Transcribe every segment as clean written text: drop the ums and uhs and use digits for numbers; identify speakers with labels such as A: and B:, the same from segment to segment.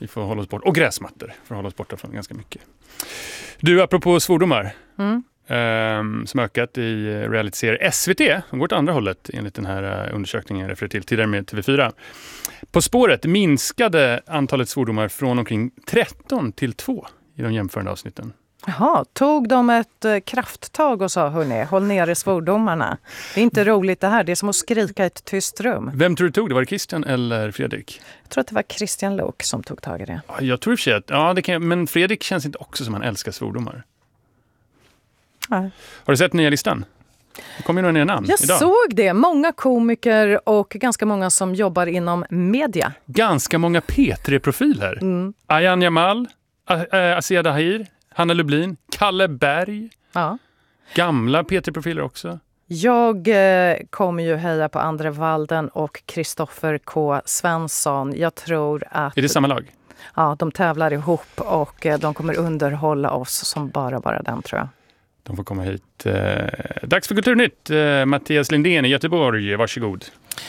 A: Vi får hålla oss bort. Och gräsmattor för att hålla oss borta från ganska mycket. Du, apropå svordomar som ökat i reality-serier. SVT, som går åt andra hållet enligt den här undersökningen jag refererade till tidigare med TV4. På spåret minskade antalet svordomar från omkring 13 till 2 i de jämförande avsnitten.
B: Jaha, tog de ett krafttag och sa, hörni, håll nere svordomarna. Det är inte roligt det här, det är som att skrika i ett tyst rum.
A: Vem tror du tog det? Var det Christian eller Fredrik?
B: Jag tror att det var Christian Lok som tog tag i det.
A: Jag tror i och för sig att, men Fredrik känns inte också som han älskar svordomar.
B: Nej.
A: Har du sett nya listan? Det kommer ju några nya namn
B: Jag
A: idag.
B: såg det. Många komiker och ganska många som jobbar inom media.
A: Ganska många P3-profiler. Ayan Jamal, Asia Dahir, Hanna Lublin, Kalle Berg.
B: Ja.
A: Gamla P3-profiler också.
B: Jag kommer ju heja på Andre Walden och Kristoffer K. Svensson. Jag tror att...
A: Är det samma lag?
B: Ja, de tävlar ihop och de kommer underhålla oss som bara den, tror jag.
A: De får komma hit. Dags för Kulturnytt. Mattias Lindén i Göteborg, varsågod.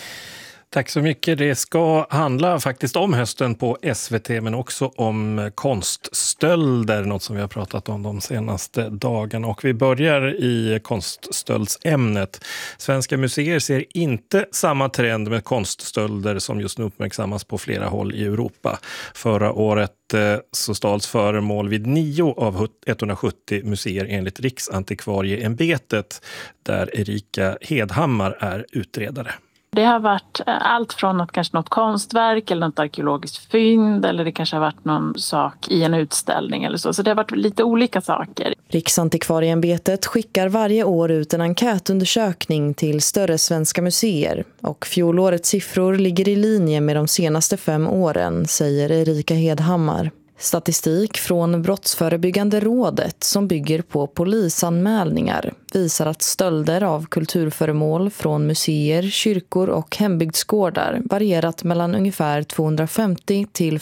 C: Tack så mycket. Det ska handla faktiskt om hösten på SVT men också om konststölder, något som vi har pratat om de senaste dagarna. Och vi börjar i konststöldsämnet. Svenska museer ser inte samma trend med konststölder som just nu uppmärksammas på flera håll i Europa. Förra året så stals föremål vid 9 av 170 museer enligt Riksantikvarieämbetet, där Erika Hedhammar är utredare.
D: Det har varit allt från att kanske något konstverk eller något arkeologiskt fynd, eller det kanske har varit någon sak i en utställning eller så. Så det har varit lite olika saker.
E: Riksantikvarieämbetet skickar varje år ut en enkätundersökning till större svenska museer. Och fjolårets siffror ligger i linje med de senaste 5 åren, säger Erika Hedhammar. Statistik från Brottsförebyggande rådet som bygger på polisanmälningar visar att stölder av kulturföremål från museer, kyrkor och hembygdsgårdar varierat mellan ungefär 250 till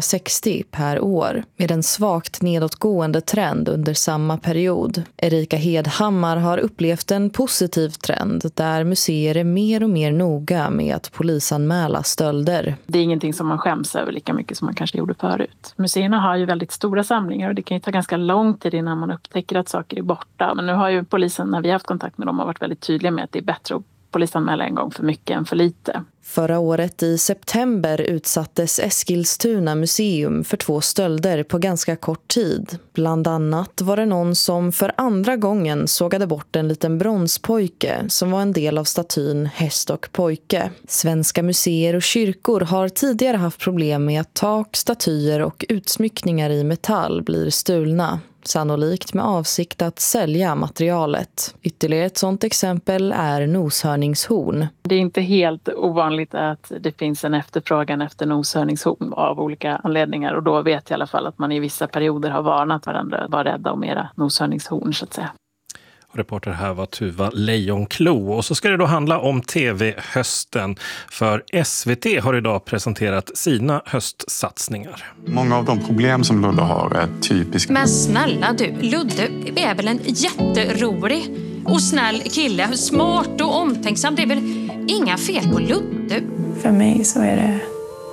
E: 460 per år, med en svagt nedåtgående trend under samma period. Erika Hedhammar har upplevt en positiv trend där museer är mer och mer noga med att polisanmäla stölder.
D: Det är ingenting som man skäms över lika mycket som man kanske gjorde förut. Museerna har ju väldigt stora samlingar och det kan ju ta ganska lång tid innan man upptäcker att saker är borta. Men nu har ju polisen, när vi har haft kontakt med dem, har varit väldigt tydliga med att det är bättre att polisanmäla en gång för mycket än för lite.
E: Förra året i september utsattes Eskilstuna museum för 2 stölder på ganska kort tid. Bland annat var det någon som för andra gången sågade bort en liten bronspojke som var en del av statyn Häst och pojke. Svenska museer och kyrkor har tidigare haft problem med att tak, statyer och utsmyckningar i metall blir stulna. Sannolikt med avsikt att sälja materialet. Ytterligare ett sådant exempel är noshörningshorn.
D: Det är inte helt ovanligt att det finns en efterfrågan efter noshörningshorn av olika anledningar. Och då vet jag i alla fall att man i vissa perioder har varnat varandra att vara rädda om era noshörningshorn, så att säga.
C: Reporter här var Tuva Lejonklo. Och så ska det då handla om TV-hösten. För SVT har idag presenterat sina höstsatsningar.
F: Många av de problem som Ludde har är typiska.
G: Men snälla du, Ludde är väl en jätterolig och snäll kille. Smart och omtänksam. Det är väl inga fel på Ludde?
H: För mig så är det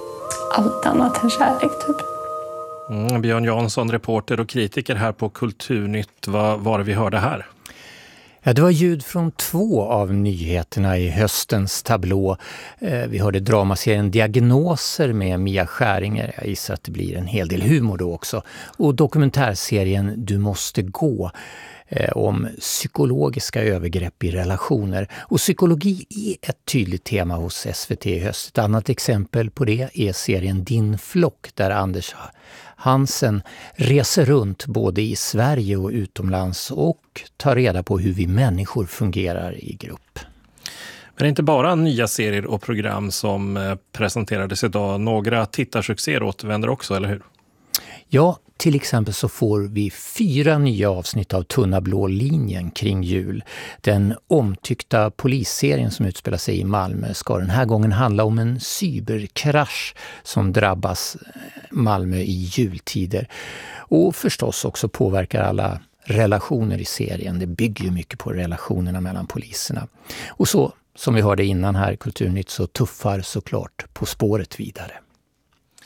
H: allt annat än kärlek typ.
C: Björn Jansson, reporter och kritiker här på Kulturnytt. Vad var det vi hörde här?
I: Ja, det var ljud från 2 av nyheterna i höstens tablå. Vi hörde dramaserien Diagnoser med Mia Skäringer. Jag gissar att det blir en hel del humor då också. Och dokumentärserien Du måste gå om psykologiska övergrepp i relationer. Och psykologi är ett tydligt tema hos SVT i höst. Ett annat exempel på det är serien Din flock, där Anders Hansen reser runt både i Sverige och utomlands och tar reda på hur vi människor fungerar i grupp.
C: Men det är inte bara nya serier och program som presenterades idag. Några tittarsuccéer återvänder också, eller hur?
I: Ja, till exempel så får vi 4 nya avsnitt av Tunna blå linjen kring jul. Den omtyckta polisserien som utspelar sig i Malmö ska den här gången handla om en cyberkrasch som drabbas Malmö i jultider. Och förstås också påverkar alla relationer i serien. Det bygger ju mycket på relationerna mellan poliserna. Och så, som vi hörde innan här i Kulturnytt, så tuffar såklart På spåret vidare.